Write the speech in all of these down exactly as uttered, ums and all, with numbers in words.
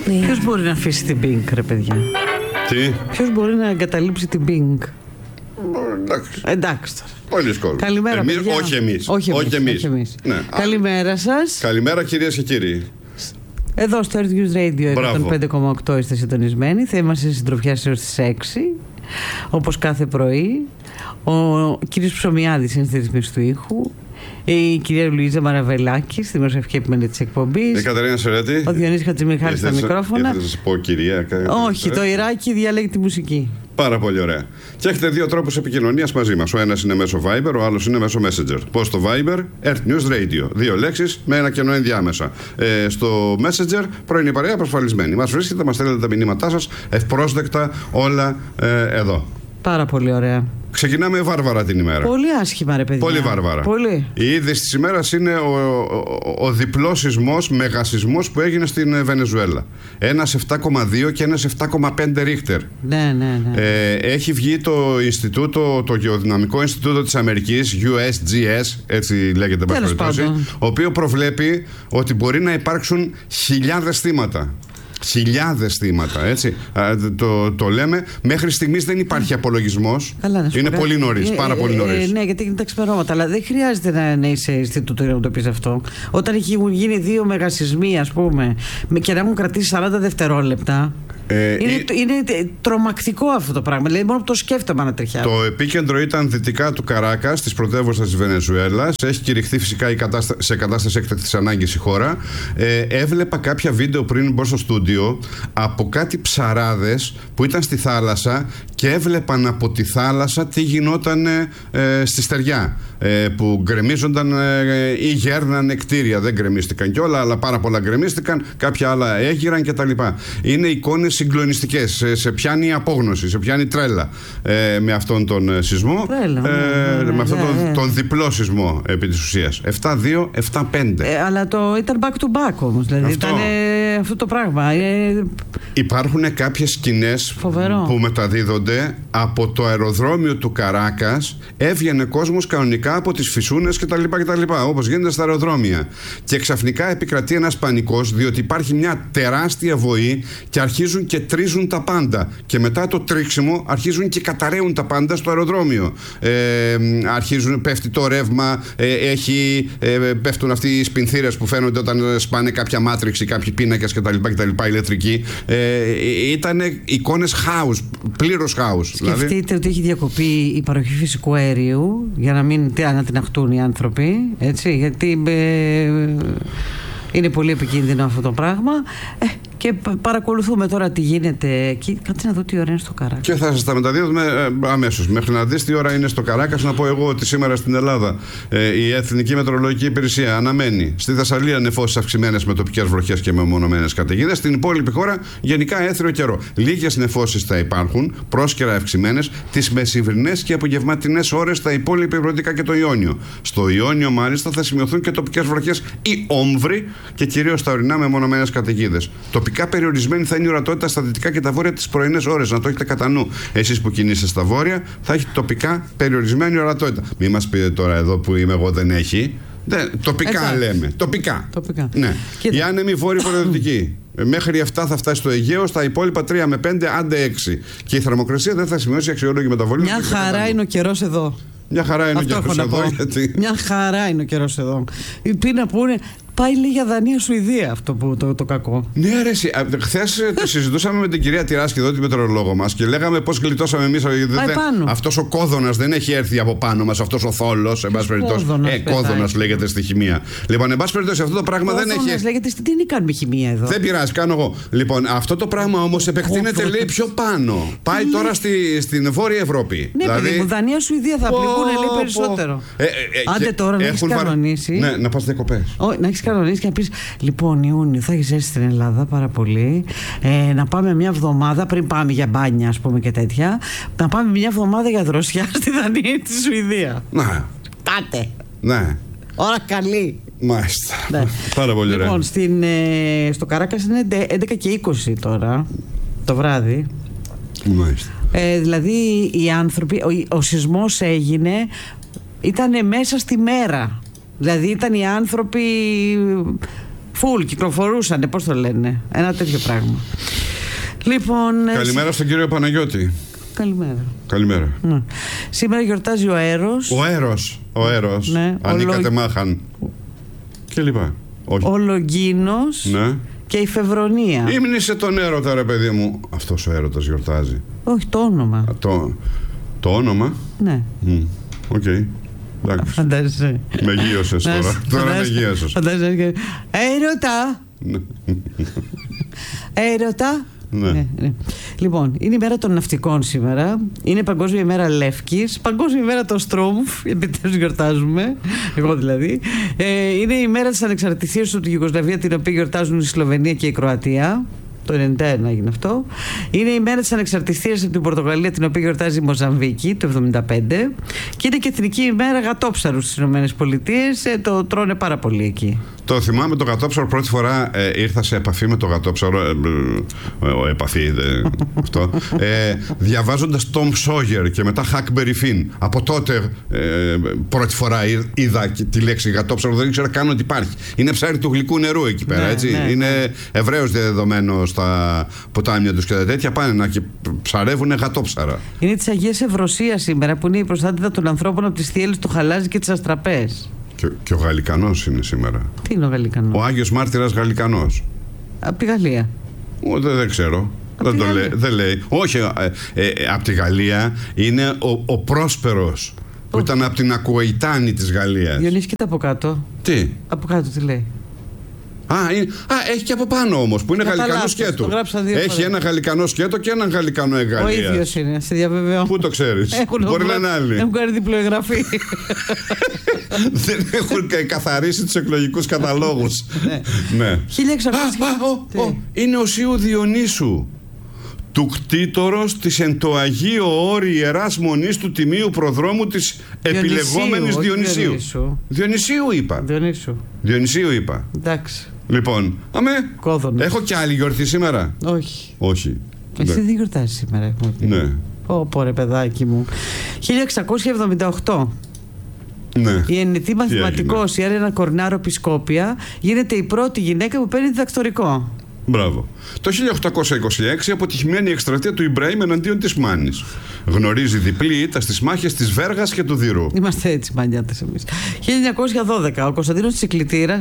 Ποιος μπορεί να αφήσει την Pink, ρε παιδιά? Τι? Ποιος μπορεί να εγκαταλείψει την Pink? Εντάξει. Εντάξει τώρα. Πολλοί κόσμοι. Καλημέρα, εμείς, παιδιά. όχι εμείς. Όχι εμείς. Όχι εμείς. Όχι εμείς. Ναι. Καλημέρα σας. Καλημέρα κυρίες και κύριοι. Εδώ στο Earth News Radio εκατόν πέντε κόμμα οκτώ είστε συντονισμένοι. Θα είμαστε στη συντροφιά έως τις έξι, όπως κάθε πρωί. Ο κύριος Ψωμιάδης είναι στη ρυθμίση του ήχου. Η κυρία Λουίζα Μαραβελάκη, στη δημοσιογραφική επιμέλεια της εκπομπής. Η Κατερίνα Σερέτη. Ο Διονύσης Χατζημιχάλης στα μικρόφωνα. Ήθελα να σας πω κυρία. Όχι, το Ιράκι διαλέγει τη μουσική. Πάρα πολύ ωραία. Και έχετε δύο τρόπους επικοινωνίας μαζί μας. Ο ένας είναι μέσω Viber, ο άλλος είναι μέσω Messenger. Πώς το Viber? Earth News Radio. Δύο λέξεις με ένα κενό ενδιάμεσα. Ε, στο Messenger, πρωινή παρέα προσφαλισμένη. Μας βρίσκεται, μας στέλνετε τα μηνύματά σας ευπρόσδεκτα όλα ε, εδώ. Πάρα πολύ ωραία. Ξεκινάμε βάρβαρα την ημέρα. Πολύ άσχημα, ρε παιδιά. Πολύ βάρβαρα. Πολύ. Η είδηση της ημέρας είναι ο, ο, ο διπλός σεισμός, μεγασεισμός που έγινε στην Βενεζουέλα. Ένας επτά κόμμα δύο και ένας επτά κόμμα πέντε ρίχτερ. Ναι, ναι, ναι. Ε, έχει βγει το Ινστιτούτο, το Γεωδυναμικό Ινστιτούτο της Αμερικής, γιου ες τζι ες, έτσι λέγεται, ο οποίο προβλέπει ότι μπορεί να υπάρξουν χιλιάδες θύματα. Χιλιάδες θύματα, έτσι. Α, το, το λέμε. Μέχρι στιγμής δεν υπάρχει απολογισμός. Καλά, είναι πολύ νωρίς, ε, πάρα ε, πολύ νωρίς. Ε, ναι, γιατί είναι τα ξημερώματα. Αλλά δεν χρειάζεται να, να είσαι Ινστιτούτο για να το πεις αυτό. Όταν έχουν γίνει δύο μεγασεισμοί, ας πούμε, και να έχουν κρατήσει σαράντα δευτερόλεπτα. Ε, είναι, ε, είναι τρομακτικό αυτό το πράγμα. Δηλαδή, μόνο που το σκέφτομαι να τριχιάζει. Το επίκεντρο ήταν δυτικά του Καράκας, της πρωτεύουσας της Βενεζουέλας. Έχει κηρυχθεί φυσικά η κατάστα... σε κατάσταση έκτακτης ανάγκης η χώρα. Ε, έβλεπα κάποια βίντεο πριν μπω στο στούντιο από κάτι ψαράδες που ήταν στη θάλασσα και έβλεπαν από τη θάλασσα τι γινόταν ε, στη στεριά. Ε, που γκρεμίζονταν ε, ή γέρνανε κτίρια. Δεν γκρεμίστηκαν κιόλα, αλλά πάρα πολλά γκρεμίστηκαν. Κάποια άλλα έγιραν κτλ. Είναι εικόνες συγκλονιστικές. Σε, σε πιάνει η απόγνωση, σε πιάνει τρέλα ε, με αυτόν τον σεισμό. Τρέλα, ε, ναι, ναι, με αυτόν ναι, τον, ναι. τον διπλό σεισμό επί της ουσίας. επτά δύο επτά πέντε. Ε, αλλά το ήταν back to back όμως. Δηλαδή αυτό. Ήταν ε, αυτό το πράγμα. Ε, Υπάρχουν κάποιες σκηνές που μεταδίδονται από το αεροδρόμιο του Καράκας. Έβγαινε κόσμος κανονικά από τις φυσούνες κτλ. Όπως γίνεται στα αεροδρόμια. Και ξαφνικά επικρατεί ένας πανικός, διότι υπάρχει μια τεράστια βοή και αρχίζουν και τρίζουν τα πάντα. Και μετά το τρίξιμο αρχίζουν και καταραίουν τα πάντα στο αεροδρόμιο. Ε, αρχίζουν, πέφτει το ρεύμα, ε, έχει, ε, πέφτουν αυτοί οι σπινθήρες που φαίνονται όταν σπάνε κάποια μάτριξη, κάποιοι πίνακες κτλ. ηλεκτρικοί. Ε, ήταν εικόνες χάους, πλήρως χάους. Σκεφτείτε δηλαδή. ότι έχει διακοπεί η παροχή φυσικού αερίου για να μην ανατιναχτούν οι άνθρωποι, έτσι, γιατί ε, είναι πολύ επικίνδυνο αυτό το πράγμα. Ε, και παρακολουθούμε τώρα τι γίνεται εκεί. Κάτσε να δω τι ώρα είναι στο Καράκας. Και θα σας τα μεταδίδουμε ε, αμέσως. Μέχρι να δεις τι ώρα είναι στο Καράκας, να πω εγώ ότι σήμερα στην Ελλάδα ε, η Εθνική Μετεωρολογική Υπηρεσία αναμένει στη Θεσσαλία νεφώσεις αυξημένες με τοπικές βροχές και μεμονωμένες καταιγίδες. Στην υπόλοιπη χώρα γενικά έθριο καιρό. Λίγες νεφώσεις θα υπάρχουν, πρόσκαιρα αυξημένες, τις μεσημβρινές και απογευματινές ώρες στα υπόλοιπα Ευρωτικά και το Ιόνιο. Στο Ιόνιο, μάλιστα, θα σημειωθούν και τοπικές βροχές ή όμβροι και κυρίως στα ορεινά μεμονωμένες καταιγίδες. Τοπικά περιορισμένη θα είναι η ορατότητα στα δυτικά και τα βόρεια τις πρωινές ώρες. Να το έχετε κατά νου. Εσείς που κινείστε στα βόρεια, θα έχει τοπικά περιορισμένη ορατότητα. Μην μας πείτε τώρα εδώ που είμαι εγώ δεν έχει. Δεν, τοπικά εντάξει. Λέμε. Τοπικά. τοπικά. Ναι. Η άνεμη βόρεια βορειοδυτική. Μέχρι επτά θα φτάσει στο Αιγαίο, στα υπόλοιπα τρία με πέντε, άντε έξι. Και η θερμοκρασία δεν θα σημειώσει αξιόλογη μεταβολή. Μια χαρά είναι ο καιρός εδώ. Μια χαρά είναι αυτό ο καιρός εδώ. Γιατί... Μια χαρά είναι ο καιρός εδώ. Τι να πούνε. Πάει λέει για Δανία-Σουηδία αυτό που το, το κακό. Ναι, ρε, χθες συζητούσαμε με την κυρία Τυράσκη εδώ, τη μετεωρολόγο μας, και λέγαμε πώς γλιτώσαμε εμείς. Αυτός ο κόδωνας δεν έχει έρθει από πάνω μας, αυτός ο θόλος. Εν πάση περιπτώσει. Ε, κόδωνας λέγεται στη χημεία. Λοιπόν, εν πάση περιπτώσει, αυτό το πράγμα κόδωνας δεν έχει. Λέγεται, τι είναι κάνουμε χημεία εδώ. Δεν πειράζει, κάνω εγώ. Λοιπόν, αυτό το πράγμα όμως επεκτείνεται λέει πιο πάνω. Πάει τώρα στη, στην Βόρεια Ευρώπη. Ναι, δηλαδή... παιδί μου, Δανία-Σουηδία θα πληγούν λέει περισσότερο. Άντε τώρα να έχει κανονίσει. Ναι, να πας διακοπές. Κανονίσει και να πει: Λοιπόν, Ιούνιο θα έχει ζέσει στην Ελλάδα πάρα πολύ. Ε, να πάμε μια εβδομάδα πριν πάμε για μπάνια, ας πούμε και τέτοια. Να πάμε μια εβδομάδα για δροσιά στη Δανία ή τη Σουηδία. Ναι. Πάτε. Ναι. Ώρα καλή. Μάλιστα. Ναι. Πάρα πολύ ωραία. Λοιπόν, στην, ε, στο Καράκας είναι έντεκα και είκοσι τώρα το βράδυ. Μάλιστα. Ε, δηλαδή οι άνθρωποι, ο, ο σεισμός έγινε, ήταν μέσα στη μέρα. Δηλαδή ήταν οι άνθρωποι φουλ, κυκλοφορούσαν, πώς το λένε. Ένα τέτοιο πράγμα. Λοιπόν, καλημέρα στον κύριο Παναγιώτη. Καλημέρα. Καλημέρα. Ναι. Σήμερα γιορτάζει ο Έρος. Ο Έρος. Ο Έρος. Ναι. Ανήκατε Λο... μάχαν. Και λοιπά. Όχι. Ο Λογγίνος. Ναι. Και η Φεβρονία. Ήμνησε τον έρωτα, ρε παιδί μου. Αυτός ο έρωτας γιορτάζει. Όχι, το όνομα. Α, το... το όνομα. Ναι. Οκ. Mm. Okay. Φαντάζεσαι. Με γύρωσες τώρα. Τώρα με γύρωσες. Φαντάζεσαι. Έρωτα. Έρωτα. Ναι. Ναι, ναι. Λοιπόν, είναι η μέρα των ναυτικών σήμερα. Είναι Παγκόσμια ημέρα Λεύκης. Παγκόσμια ημέρα των Στρούμφ. Επιτέλους γιορτάζουμε. Εγώ δηλαδή. Ε, είναι η μέρα της ανεξαρτησίας του Ιουγκοσλαβία, την οποία γιορτάζουν η Σλοβενία και η Κροατία. Το ενενήντα ένα έγινε αυτό. Είναι η μέρα της ανεξαρτησίας από την Πορτογαλία, την οποία γιορτάζει η Μοζαμβίκη το εβδομήντα πέντε. Και είναι και εθνική ημέρα γατόψαρου στις Ηνωμένες Πολιτείες. Ε, το τρώνε πάρα πολύ εκεί. Το θυμάμαι το γατόψαρο. Πρώτη φορά ε, ήρθα σε επαφή με το γατόψαρο. Ε, ε, ε, επαφή, ε, αυτό. Ε, διαβάζοντας Tom Sawyer και μετά Huckleberry Finn. Από τότε ε, πρώτη φορά είδα τη λέξη γατόψαρο. Δεν ήξερα καν ότι υπάρχει. Είναι ψάρι του γλυκού νερού εκεί πέρα. Ναι, έτσι. Ναι, είναι ναι. ευρέως διαδεδομένο στα ποτάμια τους και τα τέτοια. Πάνε να ψαρεύουν γατόψαρα. Είναι της Αγίας Ευρωσίας σήμερα, που είναι η προστάτηδα των ανθρώπων από τις θύελες του χαλάζι και τις αστραπές. Και, και ο Γαλλικανός είναι σήμερα. Τι είναι ο Γαλλικανός? Ο Άγιος Μάρτυρας Γαλλικανός. Από τη Γαλλία. Ο, δεν, δεν ξέρω. Δεν, το λέει, δεν λέει. Όχι, ε, ε, ε, από τη Γαλλία είναι ο, ο Πρόσπερος, που oh. ήταν από την Ακουεϊτάνη της Γαλλίας. Διονύση, κοίτα από κάτω. Τι? Από κάτω τι λέει? Α, είναι, α, έχει και από πάνω όμως που είναι γαλλικανό σκέτο. Έχει φορές. Ένα γαλλικανό σκέτο και έναν γαλλικανό εγγαλίας. Ο ίδιος είναι, σε διαβεβαιώ. Πού το ξέρεις? Έχουν, μπορεί να είναι άλλοι. Έχουν κάνει διπλοεγγραφή. Δεν έχουν καθαρίσει τους εκλογικούς καταλόγους. Ναι. χίλια εξακόσια. Α, ο, ο, είναι ο Σίου Διονύσου, του κτήτορος της εν το Αγίο Όρη Ιεράς Μονής του Τιμίου Προδρόμου της επιλεγόμενης Διονυσίου. Διονυσίου. Διονυσίου είπα. Διονύσου. Διονυσίου είπα. Εντάξει. Λοιπόν, αμέ. Κόδωνος. Έχω και άλλη γιορτή σήμερα? Όχι. Όχι. Εσύ δεν γιορτάζεις σήμερα, έχουμε πει. Ναι. Πω πω ρε παιδάκι μου. χίλια εξακόσια εβδομήντα οκτώ. Ναι. Η εννητή μαθηματικός η Έλενα Κορνάρο Πισκόπια γίνεται η πρώτη γυναίκα που παίρνει διδακτορικό. Μπράβο. Το χίλια οκτακόσια είκοσι έξι αποτυχημένη η εκστρατεία του Ιμπραήμ εναντίον της Μάνης. Γνωρίζει διπλή ήττα στις μάχες της Βέργας και του Δυρού. Είμαστε έτσι μανιάτες εμείς. χίλια εννιακόσια δώδεκα ο Κωνσταντίνος Τσικλητήρας.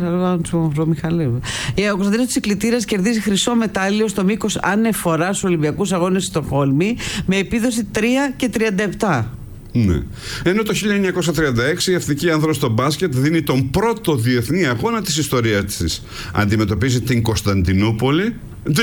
Ο Κωνσταντίνος Τσικλητήρας κερδίζει χρυσό μετάλλιο στο μήκος ανεφορά στους Ολυμπιακούς Αγώνες στη Στοκχόλμη με επίδοση τρία και τριάντα επτά. Ναι. Ενώ το χίλια εννιακόσια τριάντα έξι η Εθνική Άνδρος στο μπάσκετ δίνει τον πρώτο διεθνή αγώνα της ιστορίας της. Αντιμετωπίζει την Κωνσταντινούπολη.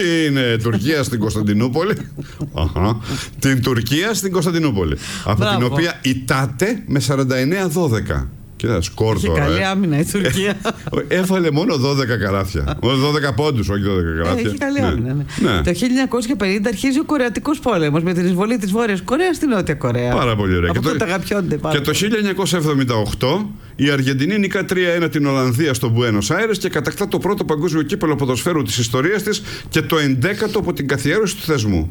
Την Τουρκία στην Κωνσταντινούπολη. Αχα. Την Τουρκία στην Κωνσταντινούπολη. Από Μπράβο. την οποία ητάται με σαράντα εννέα δώδεκα. Κοίτα, σκορ τώρα. Έχει καλή ε. άμυνα η Τουρκία. Έφαλε μόνο δώδεκα καλάθια. Μόνο δώδεκα πόντους, όχι δώδεκα καλάθια. Έχει καλή άμυνα. Ναι. Ναι. Το χίλια εννιακόσια πενήντα αρχίζει ο Κορεατικός πόλεμος με την εισβολή της Βόρειας Κορέας στη Νότια Κορέα. Πάρα πολύ ωραία. Από και τότε το, αγαπιόνται πάρα και το χίλια εννιακόσια εβδομήντα οκτώ η Αργεντινή νικά τρία ένα την Ολλανδία στο Μπουένος Άιρες και κατακτά το πρώτο παγκόσμιο κύπελλο ποδοσφαίρου της ιστορίας της και το ενδέκατο από την καθιέρωση του θεσμού.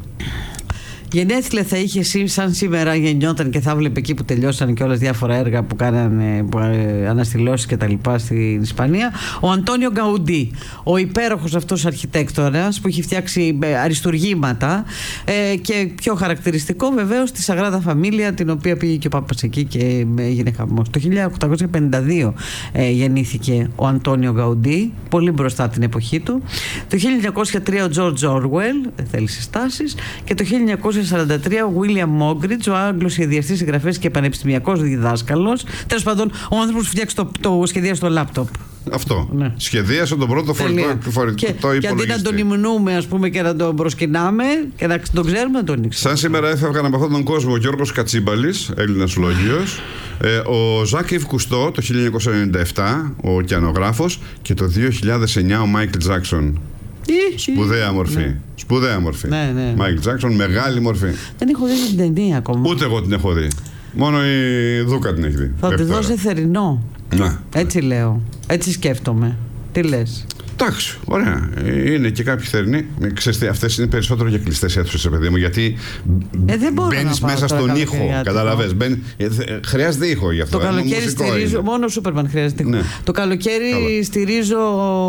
Γενέθλια θα είχε σαν σήμερα, γεννιόταν και θα βλέπει εκεί που τελειώσαν και όλες διάφορα έργα που κάνανε αναστηλώσεις και τα λοιπά στην Ισπανία, ο Αντώνιο Γκαουντί, ο υπέροχος αυτός αρχιτέκτονας που έχει φτιάξει αριστουργήματα ε, και πιο χαρακτηριστικό βεβαίως τη Σαγράδα Φαμίλια, την οποία πήγε και ο Πάπας εκεί και έγινε χαμός. Το χίλια οκτακόσια πενήντα δύο ε, γεννήθηκε ο Αντώνιο Γκαουντί, πολύ μπροστά την εποχή του. Το χίλια εννιακόσια τρία ο Τζορτζ Όρουελ, δεν θέλει συστάσεις, και το χίλια εννιακόσια σαράντα τρία ο Βίλιαμ Μόγκριτς, ο Άγγλος σχεδιαστής, συγγραφέας και πανεπιστημιακός διδάσκαλος. Τέλος πάντων, ο άνθρωπος που φτιάξει το, το σχεδίασε το λάπτοπ. Αυτό. Ναι. Σχεδίασε τον πρώτο φορητό υπολογιστή. Και αντί να τον υμνούμε, ας πούμε, και να τον προσκυνάμε και να τον ξέρουμε, να τον ήξερε. Σαν σήμερα έφευγαν από αυτόν τον κόσμο ο Γιώργος Κατσίμπαλης, Έλληνας λογίος, ε, ο Ζακ Ιβ Κουστό το χίλια εννιακόσια ενενήντα επτά, ο ωκεανογράφος, και το δύο χιλιάδες εννιά ο Μάικλ Τζάκσον. Σπουδαία μορφή. Ναι. Σπουδαία μορφή. Ναι, ναι. Μάικλ Τζάκσον, μεγάλη μορφή. Δεν έχω δει την ταινία ακόμα. Ούτε εγώ την έχω δει. Μόνο η Δούκα την έχει δει. Θα τη δώσει θερινό. Να. Έτσι λέω. Έτσι σκέφτομαι. Τι λες? Εντάξει, ωραία. Είναι και κάποιοι θερινοί. Αυτές είναι περισσότερο για κλειστές αίθουσες, παιδί μου, γιατί ε, μπαίνεις μέσα στον ήχο. Καταλαβες. Χρειάζεται ήχο γι' αυτό. Το καλοκαίρι στηρίζω. Μόνο ο Σούπερμαν χρειάζεται ήχο. Ναι. Το καλοκαίρι Καλά. στηρίζω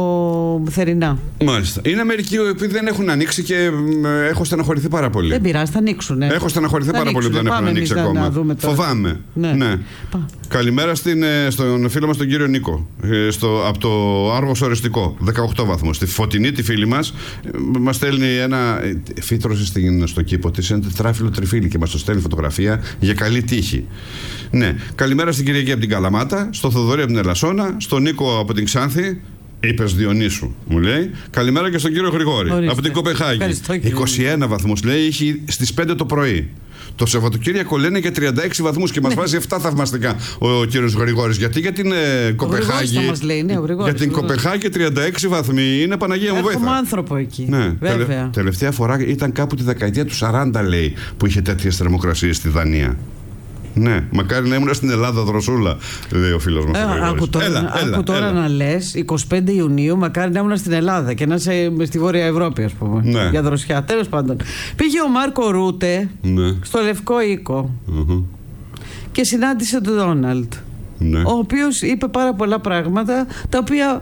θερινά. Μάλιστα. Είναι μερικοί που δεν έχουν ανοίξει και έχω στεναχωρηθεί πάρα πολύ. Δεν πειράζει, θα ανοίξουν. Έχω στεναχωρηθεί πάρα πολύ που δεν έχουν ανοίξει ακόμα. Φοβάμαι. Ναι. Ναι. Καλημέρα στην, στον φίλο μας τον κύριο Νίκο. Στο, από το Άργος Οριστικό. δεκαοκτώ βαθμούς. Στη Φωτεινή, τη φίλη μας, μας στέλνει ένα. Φύτρωσε στο κήπο της ένα τετράφυλλο τριφύλι και μας το στέλνει φωτογραφία για καλή τύχη. Ναι. Καλημέρα στην Κυριακή από την Καλαμάτα, στο Θοδωρή από την Ελασσόνα, στον Νίκο από την Ξάνθη. Είπες Διονύσου, μου λέει. Καλημέρα και στον κύριο Γρηγόρη. Ορίστε. Από την Κοπεχάγη. είκοσι ένα βαθμούς, λέει, είχε στις πέντε το πρωί. Το Σαββατοκύριακο λένε και τριάντα έξι βαθμούς και μας ναι. βάζει επτά θαυμαστικά ο κύριος Γρηγόρης. Γιατί για την ε, Κοπεχάγη. Μας λέει, ναι, για την Κοπεχάγη τριάντα έξι βαθμοί είναι Παναγία μου βοήθεια. Έχουμε άνθρωπο εκεί. Ναι, βέβαια. Τελε, τελευταία φορά ήταν κάπου τη δεκαετία του σαράντα, λέει, που είχε τέτοιες θερμοκρασίες στη Δανία. Ναι, μακάρι να ήμουν στην Ελλάδα δροσούλα, λέει ο φίλος μας. Ε, άκου τώρα, έλα, άκου έλα, τώρα έλα. να λες εικοστή πέμπτη Ιουνίου, μακάρι να ήμουν στην Ελλάδα και να είσαι στη Βόρεια Ευρώπη, ας πούμε. Ναι. Για δροσιά. Τέλος πάντων. Πήγε ο Μάρκο Ρούτε ναι. στο Λευκό Οίκο uh-huh. και συνάντησε τον Ντόναλντ. Ναι. Ο οποίος είπε πάρα πολλά πράγματα τα οποία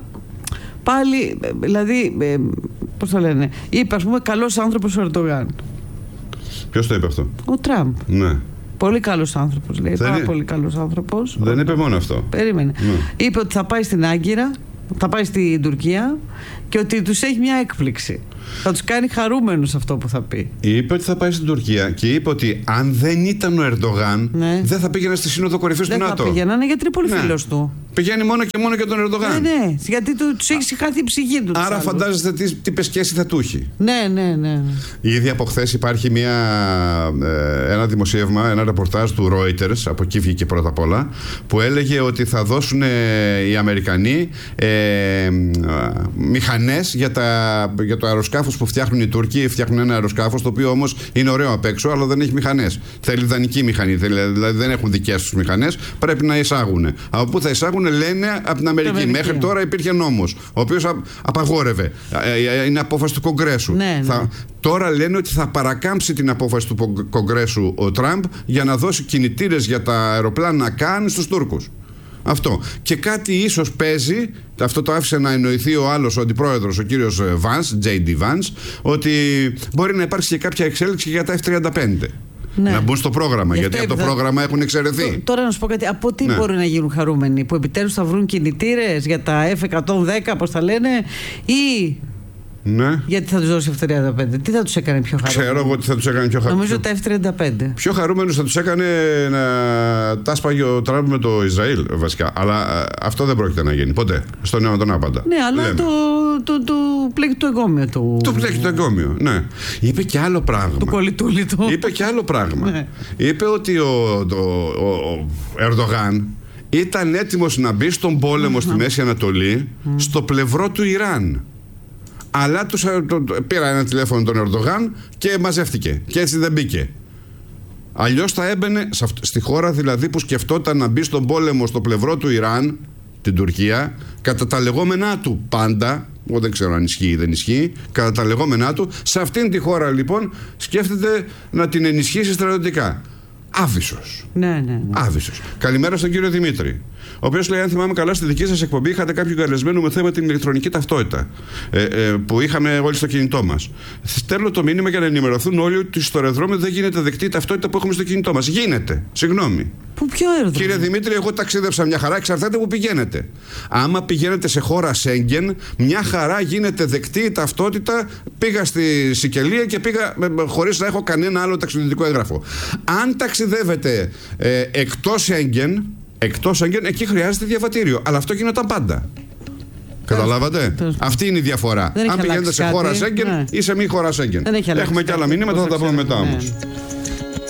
πάλι, δηλαδή, πώς το λένε, είπε, ας πούμε, καλός άνθρωπος ο Ερντογάν. Ποιος το είπε αυτό? Ο Τραμπ. Ναι. Πολύ καλός άνθρωπος, λέει. Δεν πάρα είναι... πολύ καλός άνθρωπος. Δεν είπε μόνο αυτό. Περίμενε. Ναι. Είπε ότι θα πάει στην Άγκυρα, θα πάει στην Τουρκία και ότι τους έχει μια έκπληξη. Θα τους κάνει χαρούμενους αυτό που θα πει. Είπε ότι θα πάει στην Τουρκία και είπε ότι αν δεν ήταν ο Ερντογάν, ναι. δεν θα πήγαινε στη Σύνοδο Κορυφής του ΝΑΤΟ. Δεν θα πήγαινε, γιατί είναι πολύ ναι. φίλος του. Πηγαίνει μόνο και μόνο για τον Ερντογάν. Ναι, ναι, γιατί τους έχει χάθει η ψυχή του. Άρα φαντάζεστε τι, τι πεσκέση θα του έχει. Ναι, ναι, ναι. Ήδη από χθες υπάρχει μια, ε, ένα δημοσίευμα, ένα ρεπορτάζ του Reuters, από εκεί βγήκε πρώτα απ' όλα, που έλεγε ότι θα δώσουν ε, οι Αμερικανοί ε, ε, μηχανές για, τα, για το αεροσκάφος που φτιάχνουν οι Τούρκοι. Φτιάχνουν ένα αεροσκάφος το οποίο όμως είναι ωραίο απ' έξω, αλλά δεν έχει μηχανές. Θέλει δανεική μηχανή, δηλαδή δεν έχουν δικές τους μηχανές, πρέπει να εισάγουν. Από πού θα εισάγουν, λένε από την Αμερική. Αμερική. Μέχρι τώρα υπήρχε νόμος, ο οποίος απαγόρευε. Είναι απόφαση του Κογκρέσου. Ναι, θα, ναι. Τώρα λένε ότι θα παρακάμψει την απόφαση του Κογκρέσου ο Τραμπ για να δώσει κινητήρες για τα αεροπλάνα Καν στους Τούρκους. Αυτό. Και κάτι ίσως παίζει, αυτό το άφησε να εννοηθεί ο άλλος, ο αντιπρόεδρος, ο κύριος Vance, τζέι ντι Vance, ότι μπορεί να υπάρξει και κάποια εξέλιξη για τα εφ τριάντα πέντε. Ναι. Να μπουν στο πρόγραμμα, Γι γιατί από το θα... πρόγραμμα έχουν εξαιρεθεί. Τώρα να σου πω κάτι, από τι ναι. μπορεί να γίνουν χαρούμενοι, που επιτέλους θα βρουν κινητήρες για τα εφ εκατόν δέκα, πώς τα λένε, ή... Ναι. Γιατί θα τους δώσει εφ τριάντα πέντε, τι θα τους έκανε πιο χαρούμενους? Ξέρω εγώ τι θα τους έκανε πιο χαρούμενους. Νομίζω τα εφ τριάντα πέντε. Πιο χαρούμενους θα τους έκανε να τα σπάγει ο Τραμπ με το Ισραήλ, βασικά. Αλλά αυτό δεν πρόκειται να γίνει ποτέ. Στον αιώνα τον άπαντα. Ναι, αλλά Λέμε. το, το, το πλέκει το εγκόμιο του. Το πλέκει το εγκόμιο, ναι. Είπε και άλλο πράγμα. Το κολλητούλι του. Είπε και άλλο πράγμα. Ναι. Είπε ότι ο, το, ο, ο Ερντογάν ήταν έτοιμος να μπει στον πόλεμο mm-hmm. στη Μέση Ανατολή mm. στο πλευρό του Ιράν. Αλλά τους, το, το, πήρα ένα τηλέφωνο τον Ερντογάν και μαζεύτηκε. Και έτσι δεν μπήκε. Αλλιώς θα έμπαινε στη χώρα δηλαδή που σκεφτόταν να μπει στον πόλεμο στο πλευρό του Ιράν, την Τουρκία, κατά τα λεγόμενά του πάντα. Εγώ δεν ξέρω αν ισχύει ή δεν ισχύει. Κατά τα λεγόμενά του, σε αυτήν τη χώρα λοιπόν σκέφτεται να την ενισχύσει στρατιωτικά. Άβυσσος. Ναι, ναι, ναι. Άβυσσος. Καλημέρα στον κύριο Δημήτρη. Ο οποίος λέει: αν θυμάμαι καλά, στη δική σας εκπομπή είχατε κάποιο καλεσμένο με θέμα την ηλεκτρονική ταυτότητα ε, ε, που είχαμε όλοι στο κινητό μας. Στέλνω το μήνυμα για να ενημερωθούν όλοι ότι στο αεροδρόμιο δεν γίνεται δεκτή η ταυτότητα που έχουμε στο κινητό μας. Γίνεται. Συγγνώμη. Πού, ποιο αεροδρόμιο? Κύριε Δημήτρη, εγώ ταξίδεψα μια χαρά, εξαρτάται που πηγαίνετε. Άμα πηγαίνετε σε χώρα Σέγγεν, μια χαρά γίνεται δεκτή η ταυτότητα. Πήγα στη Σικελία και πήγα χωρίς να έχω κανένα άλλο ταξιδιωτικό έγγραφο. Αν ταξιδεύετε ε, εκτός Σέγγεν, εκτός Σέγγεν, εκεί χρειάζεται διαβατήριο. Αλλά αυτό γινόταν πάντα. Καταλάβατε? Αυτή είναι η διαφορά. Αν πηγαίνετε σε χώρα Σέγγεν ναι. ή σε μη χώρα Σέγγεν. Έχουμε και άλλα μηνύματα, θα τα πούμε μετά όμως.